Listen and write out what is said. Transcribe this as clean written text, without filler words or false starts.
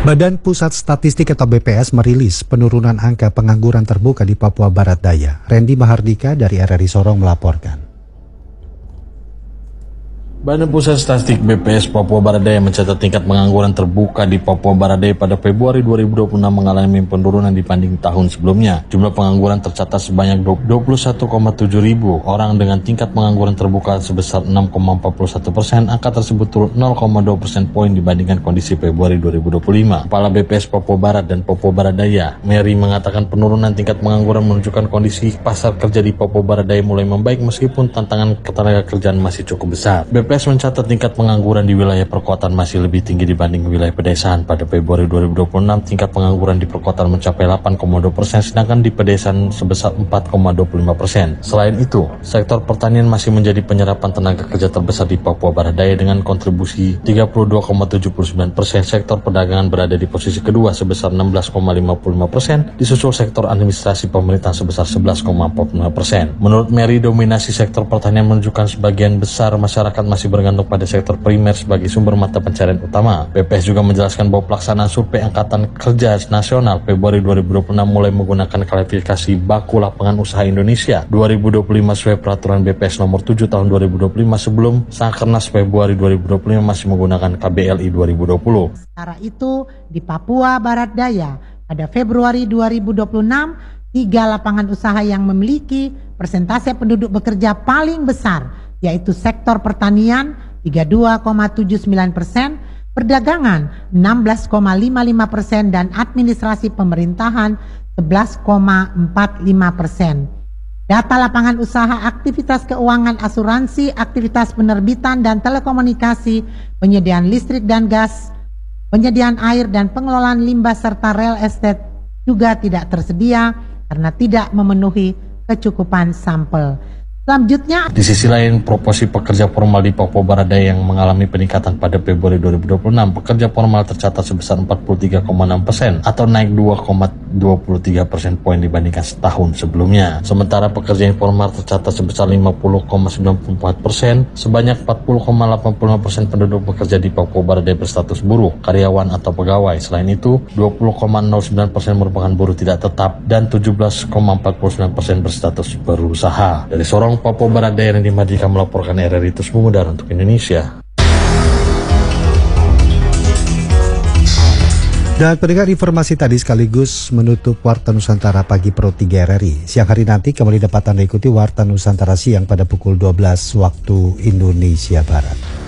Badan Pusat Statistik atau BPS merilis penurunan angka pengangguran terbuka di Papua Barat Daya. Randy Mahardika dari RRI Sorong melaporkan. Badan Pusat Statistik BPS Papua Barat Daya mencatat tingkat pengangguran terbuka di Papua Barat Daya pada Februari 2026 mengalami penurunan dibanding tahun sebelumnya. Jumlah pengangguran tercatat sebanyak 21,7 ribu orang dengan tingkat pengangguran terbuka sebesar 6,41%. Angka tersebut turun 0,2% poin dibandingkan kondisi Februari 2025. Kepala BPS Papua Barat dan Papua Barat Daya, Mary, mengatakan penurunan tingkat pengangguran menunjukkan kondisi pasar kerja di Papua Barat Daya mulai membaik meskipun tantangan ketenaga kerjaan masih cukup besar. BPS mencatat tingkat pengangguran di wilayah perkotaan masih lebih tinggi dibanding wilayah pedesaan. Pada Februari 2026, tingkat pengangguran di perkotaan mencapai 8,2%, sedangkan di pedesaan sebesar 4,25%. Selain itu, sektor pertanian masih menjadi penyerapan tenaga kerja terbesar di Papua Barat Daya dengan kontribusi 32,79%. Sektor perdagangan berada di posisi kedua sebesar 16,55%, disusul sektor administrasi pemerintahan sebesar 11,45%. Menurut Mary, dominasi sektor pertanian menunjukkan sebagian besar masyarakat masih bergantung pada sektor primer sebagai sumber mata pencarian utama. BPS juga menjelaskan bahwa pelaksanaan survei Angkatan Kerja Nasional Februari 2026 mulai menggunakan klasifikasi baku lapangan usaha Indonesia 2025 sesuai peraturan BPS nomor 7 tahun 2025 sebelum Sakernas Februari 2025 masih menggunakan KBLI 2020. Sementara itu, di Papua Barat Daya pada Februari 2026, 3 lapangan usaha yang memiliki persentase penduduk bekerja paling besar, yaitu sektor pertanian 32,79%, perdagangan 16,55% dan administrasi pemerintahan 11,45%. Data lapangan usaha, aktivitas keuangan, asuransi, aktivitas penerbitan dan telekomunikasi, penyediaan listrik dan gas, penyediaan air dan pengelolaan limbah serta real estate juga tidak tersedia karena tidak memenuhi kecukupan sampel. Selanjutnya, di sisi lain, proporsi pekerja formal di Papua Barat Daya yang mengalami peningkatan pada Februari 2026, pekerja formal tercatat sebesar 43,6% atau naik 2,23% poin dibandingkan setahun sebelumnya. Sementara pekerja informal tercatat sebesar 50,94%, sebanyak 40,85% penduduk bekerja di Papua Barat Daya berstatus buruh, karyawan atau pegawai. Selain itu, 20,09% merupakan buruh tidak tetap dan 17,49% berstatus berusaha. Dari Sorong, Papua Barat Daya, Randy Mahardika melaporkan RRI Terus Mengudara untuk Indonesia. Dan pendengar, informasi tadi sekaligus menutup Warta Nusantara Pagi Pro 3 RRI. Siang hari nanti kembali dapat Anda ikuti Warta Nusantara Siang pada pukul 12 waktu Indonesia Barat.